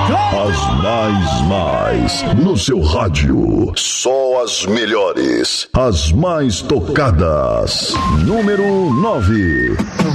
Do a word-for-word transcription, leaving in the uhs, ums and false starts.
As mais mais no seu rádio. Só as melhores, as mais tocadas. Número nove.